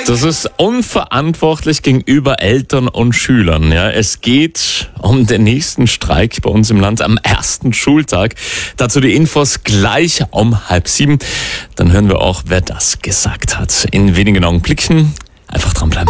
Das ist unverantwortlich gegenüber Eltern und Schülern. Ja, es geht um den nächsten Streik bei uns im Land am ersten Schultag. Dazu die Infos gleich um 6:30. Dann hören wir auch, wer das gesagt hat. In wenigen Augenblicken. Einfach dranbleiben.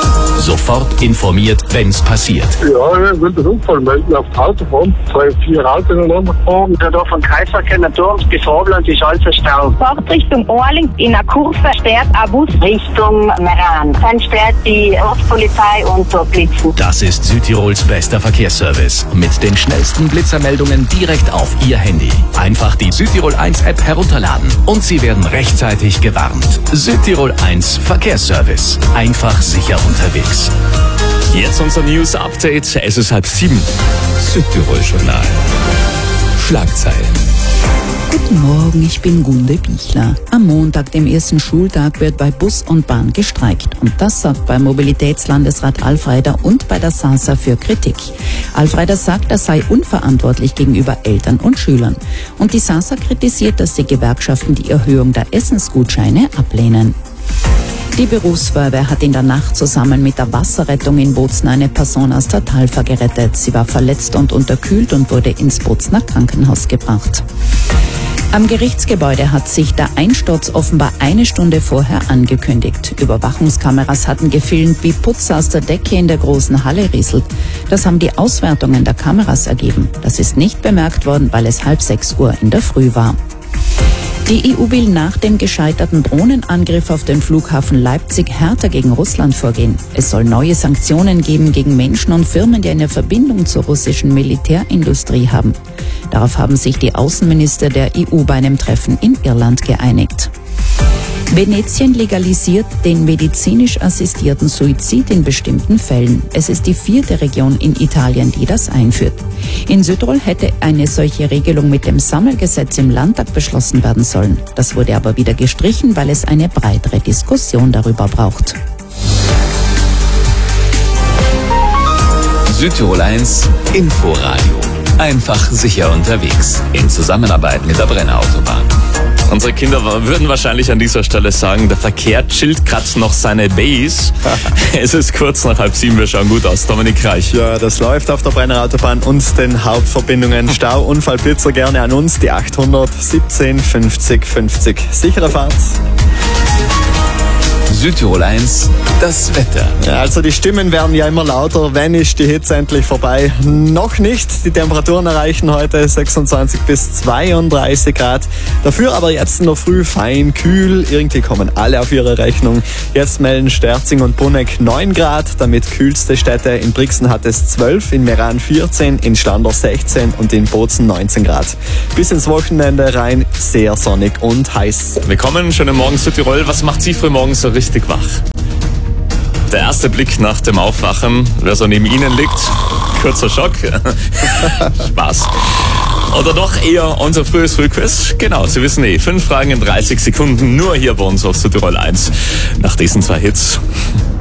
Sofort informiert, wenn's passiert. Ja, ich will den Unfall melden auf der Autobahn. 3-4 Autos ineinander gefahren. Da von Kreisverkehr Naturms bis Robland ist alles Stau. Fahrt Richtung Orling in einer Kurve, sperrt ein Bus Richtung Meran. Dann sperrt die Ortspolizei und dort blitzen. Das ist Südtirols bester Verkehrsservice. Mit den schnellsten Blitzermeldungen direkt auf Ihr Handy. Einfach die Südtirol 1 App herunterladen und Sie werden rechtzeitig gewarnt. Südtirol 1 Verkehrsservice. Einfach sicher unterwegs. Jetzt unser News-Update. Es ist 6:30. Südtirol-Journal. Schlagzeilen. Guten Morgen, ich bin Gunde Bichler. Am Montag, dem ersten Schultag, wird bei Bus und Bahn gestreikt. Und das sorgt beim Mobilitätslandesrat Alfreider und bei der SASA für Kritik. Alfreider sagt, das sei unverantwortlich gegenüber Eltern und Schülern. Und die SASA kritisiert, dass die Gewerkschaften die Erhöhung der Essensgutscheine ablehnen. Die Berufsfeuerwehr hat in der Nacht zusammen mit der Wasserrettung in Bozen eine Person aus der Talfa gerettet. Sie war verletzt und unterkühlt und wurde ins Bozener Krankenhaus gebracht. Am Gerichtsgebäude hat sich der Einsturz offenbar eine Stunde vorher angekündigt. Überwachungskameras hatten gefilmt, wie Putz aus der Decke in der großen Halle rieselt. Das haben die Auswertungen der Kameras ergeben. Das ist nicht bemerkt worden, weil es 5:30 Uhr in der Früh war. Die EU will nach dem gescheiterten Drohnenangriff auf den Flughafen Leipzig härter gegen Russland vorgehen. Es soll neue Sanktionen geben gegen Menschen und Firmen, die eine Verbindung zur russischen Militärindustrie haben. Darauf haben sich die Außenminister der EU bei einem Treffen in Irland geeinigt. Venetien legalisiert den medizinisch assistierten Suizid in bestimmten Fällen. Es ist die 4. Region in Italien, die das einführt. In Südtirol hätte eine solche Regelung mit dem Sammelgesetz im Landtag beschlossen werden sollen. Das wurde aber wieder gestrichen, weil es eine breitere Diskussion darüber braucht. Südtirol 1 Inforadio. Einfach sicher unterwegs. In Zusammenarbeit mit der Brenner Autobahn. Unsere Kinder würden wahrscheinlich an dieser Stelle sagen, der Verkehr chillt gerade noch seine Base. Es ist kurz nach 6:30, wir schauen gut aus. Dominik Reich. Ja, das läuft auf der Brenner Autobahn und den Hauptverbindungen. Stau, Unfall, Blitzer gerne an uns, die 800 17 50 50. Sichere Fahrt. Südtirol 1, das Wetter. Ja, also die Stimmen werden ja immer lauter. Wann ist die Hitze endlich vorbei? Noch nicht. Die Temperaturen erreichen heute 26 bis 32 Grad. Dafür aber jetzt in der Früh fein, kühl. Irgendwie kommen alle auf ihre Rechnung. Jetzt melden Sterzing und Bruneck 9 Grad. Damit kühlste Städte. In Brixen hat es 12, in Meran 14, in Schlanders 16 und in Bozen 19 Grad. Bis ins Wochenende rein sehr sonnig und heiß. Willkommen, schönen Morgen Südtirol. Was macht Sie früh morgens so richtig wach? Der erste Blick nach dem Aufwachen, wer so neben Ihnen liegt, kurzer Schock. Spaß. Oder doch eher unser frühes Frühquiz? Genau, Sie wissen 5 Fragen in 30 Sekunden, nur hier bei uns auf Südtirol 1. Nach diesen 2 Hits.